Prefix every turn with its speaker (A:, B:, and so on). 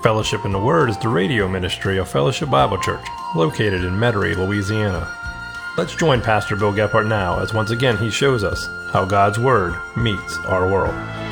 A: Fellowship in the Word is the radio ministry of Fellowship Bible Church, located in Metairie, Louisiana. Let's join Pastor Bill Gephardt now as once again he shows us how God's Word meets our world.